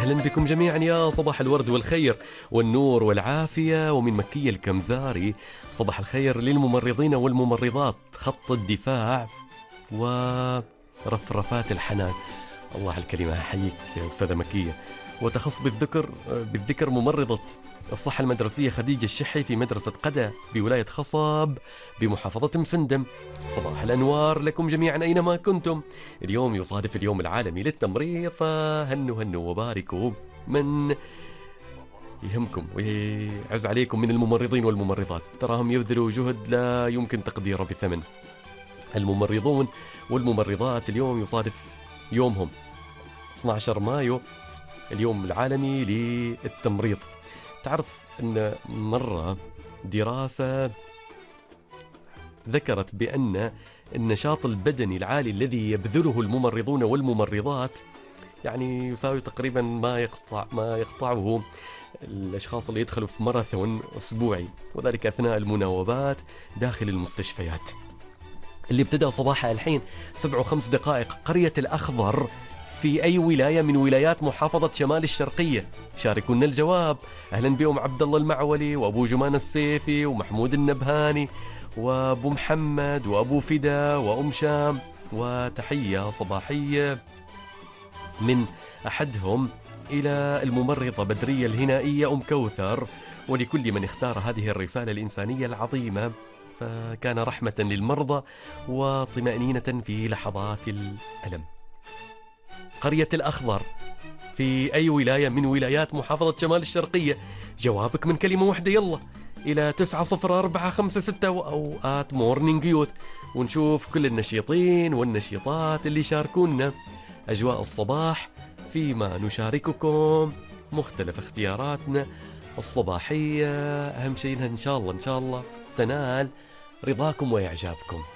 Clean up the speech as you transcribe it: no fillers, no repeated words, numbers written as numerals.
أهلا بكم جميعا يا صباح الورد والخير والنور والعافية ومن مكية الكمزاري. صباح الخير للممرضين والممرضات، خط الدفاع ورفرفات الحنان. الله على الكلمة، أحييك يا أستاذة مكية. وتخص بالذكر ممرضة الصحة المدرسية خديجة الشحي في مدرسة قدا بولاية خصب بمحافظة مسندم. صباح الأنوار لكم جميعا أينما كنتم. اليوم يصادف اليوم العالمي للتمريض، فهنوا وباركوا من يهمكم ويعز عليكم من الممرضين والممرضات، تراهم يبذلوا جهد لا يمكن تقديره بثمن. الممرضون والممرضات اليوم يصادف يومهم 12 مايو اليوم العالمي للتمريض. تعرف أن مرة دراسة ذكرت بأن النشاط البدني العالي الذي يبذله الممرضون والممرضات يعني يساوي تقريبا ما يقطعه الأشخاص اللي يدخلوا في ماراثون أسبوعي، وذلك أثناء المناوبات داخل المستشفيات اللي ابتدأ صباحها الحين 7:05 قرية الأخضر في أي ولاية من ولايات محافظة شمال الشرقية. شاركونا الجواب. أهلا بهم عبد الله المعولي وأبو جمان السيفي ومحمود النبهاني وأبو محمد وأبو فدا وأم شام، وتحية صباحية من أحدهم إلى الممرضة بدرية الهنائية أم كوثر، ولكل من اختار هذه الرسالة الإنسانية العظيمة، فكان رحمة للمرضى وطمأنينة في لحظات الألم. قرية الأخضر في أي ولاية من ولايات محافظة شمال الشرقية؟ جوابك من كلمة واحدة يلا إلى 90456 أو @morning youth، ونشوف كل النشيطين والنشيطات اللي شاركونا أجواء الصباح فيما نشارككم مختلف اختياراتنا الصباحية. أهم شيء إن شاء الله تنال رضاكم وإعجابكم.